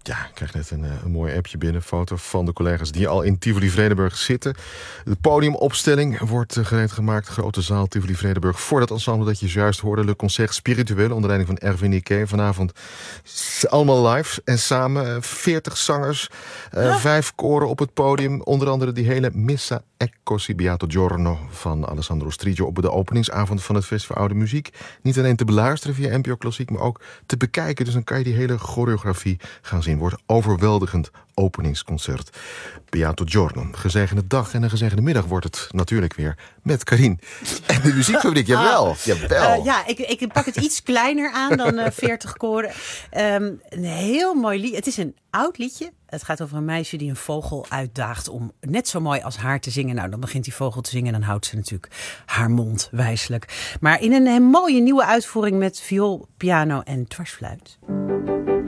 Ja, ik krijg net een mooi appje binnen. Foto van de collega's die al in Tivoli-Vredenburg zitten. De podiumopstelling wordt gereed gemaakt. Grote zaal Tivoli-Vredenburg. Voor dat ensemble dat je juist hoorde. Le Concert Spirituel onder leiding van Erwin Niquet. Vanavond allemaal live. En samen 40 zangers. 5 koren op het podium. Onder andere die hele Missa Eccosi Beato Giorno van Alessandro Striggio op de openingsavond van het Festival Oude Muziek. Niet alleen te beluisteren via NPO Klassiek, maar ook te bekijken. Dus dan kan je die hele choreografie gaan zien. Wordt overweldigend openingsconcert. Beato Giorno. Gezegende dag en een gezegende middag wordt het natuurlijk weer met Carien. En de muziekfabriek, jawel. Ik pak het iets kleiner aan dan 40 koren. Een heel mooi lied. Het is een oud liedje. Het gaat over een meisje die een vogel uitdaagt om net zo mooi als haar te zingen. Nou, dan begint die vogel te zingen en dan houdt ze natuurlijk haar mond wijselijk. Maar in een mooie nieuwe uitvoering met viool, piano en dwarsfluit.